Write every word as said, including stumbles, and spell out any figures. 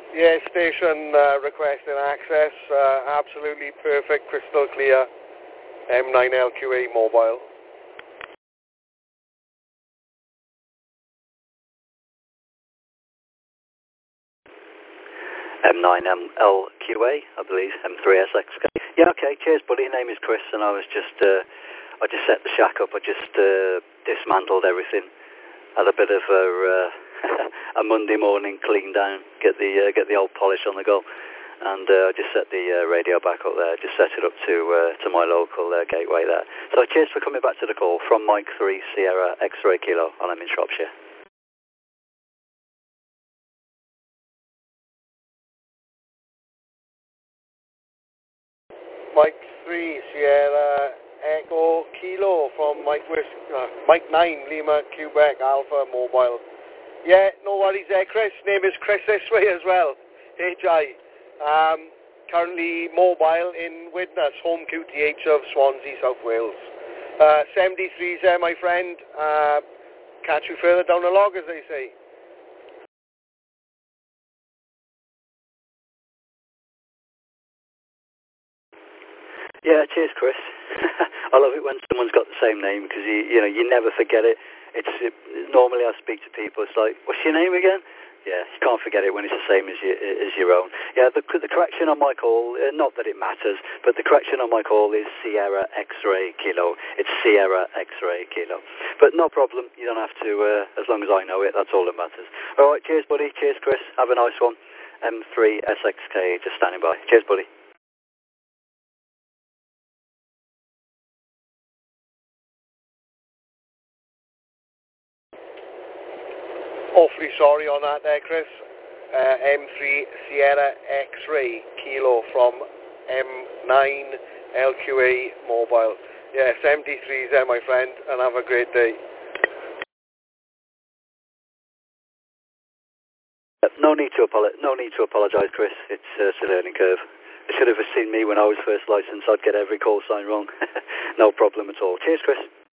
Yeah, station uh, requesting access. Uh, absolutely perfect, crystal clear. M nine L Q A mobile. M nine L Q A, I believe, M three S X K. Yeah, okay, cheers buddy, name is Chris, and I was just, uh, I just set the shack up, I just uh, dismantled everything, had a bit of a, uh, a Monday morning clean down, get the uh, get the old polish on the go, and uh, I just set the uh, radio back up there, just set it up to uh, to my local uh, gateway there. So cheers for coming back to the call, from Mike three Sierra X-Ray Kilo, and I'm in Shropshire. Mike three Sierra Echo Kilo from Mike Whis uh, Mike nine Lima Quebec Alpha mobile. Yeah, no worries there, Chris. Name is Chris this way as well. H I. Um, currently mobile in Widnes, home Q T H of Swansea, South Wales. Uh, seventy-three's there, my friend. Uh, catch you further down the log, as they say. Yeah, cheers, Chris. I love it when someone's got the same name because you, you know, you never forget it. It's it, normally I speak to people. It's like, what's your name again? Yeah, you can't forget it when it's the same as your as your own. Yeah, the the correction on my call, uh, not that it matters, but the correction on my call is Sierra X-Ray Kilo. It's Sierra X-Ray Kilo. But no problem. You don't have to. Uh, as long as I know it, that's all that matters. All right, cheers, buddy. Cheers, Chris. Have a nice one. M three S X K just standing by. Cheers, buddy. Awfully sorry on that there, Chris. Uh, M three Sierra X-Ray Kilo from M nine L Q A mobile. Yeah, seventy-three's there, my friend, and have a great day. No need to apolo- No need to apologise, Chris. It's, uh, it's a learning curve. They should have seen me when I was first licensed. I'd get every call sign wrong. No problem at all. Cheers, Chris.